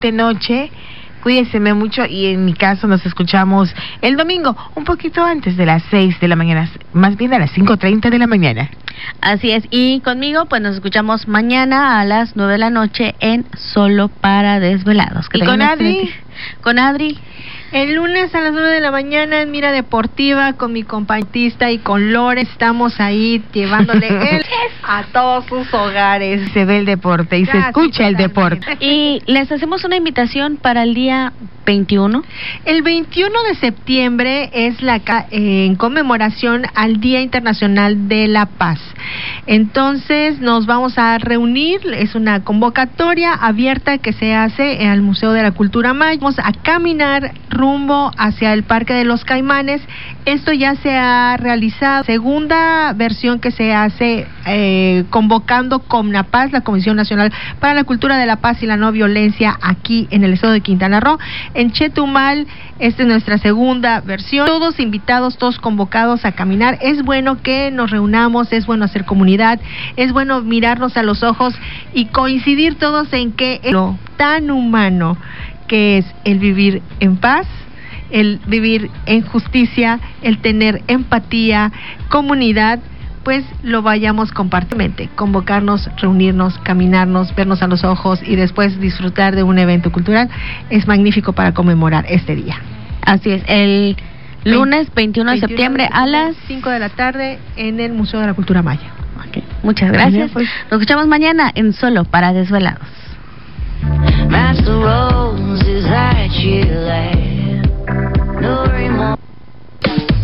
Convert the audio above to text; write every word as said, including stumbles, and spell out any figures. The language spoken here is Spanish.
de noche. Cuídense mucho y en mi caso nos escuchamos el domingo, un poquito antes de las seis de la mañana, más bien a las cinco treinta de la mañana. Así es, y conmigo pues nos escuchamos mañana a las nueve de la noche en Solo para Desvelados. ¿Y con Adri? Con Adri. El lunes a las nueve de la mañana en Mira Deportiva con mi compañerista y con Lore. Estamos ahí llevándole el a todos sus hogares. Se ve el deporte y ya, se escucha sí, el deporte. Y les hacemos una invitación para el día veintiuno. El veintiuno de septiembre es la eh, en conmemoración al Día Internacional de la Paz. Entonces nos vamos a reunir, es una convocatoria abierta que se hace al Museo de la Cultura Maya. Vamos a caminar rumbo hacia el Parque de los Caimanes. Esto ya se ha realizado, segunda versión que se hace eh, convocando CONAPAZ, la Comisión Nacional para la Cultura de la Paz y la No Violencia, aquí en el estado de Quintana Roo. En Chetumal, esta es nuestra segunda versión. Todos invitados, todos convocados a caminar. Es bueno que nos reunamos, es bueno hacer comunidad, es bueno mirarnos a los ojos y coincidir todos en que es lo tan humano que es el vivir en paz, el vivir en justicia, el tener empatía, comunidad, pues lo vayamos compartiendo, convocarnos, reunirnos, caminarnos, vernos a los ojos y después disfrutar de un evento cultural. Es magnífico para conmemorar este día. Así es, el lunes veintiuno de septiembre a las cinco de la tarde en el Museo de la Cultura Maya. Okay. Muchas gracias. Pues. Nos escuchamos mañana en Solo para Desvelados. Master Roses, I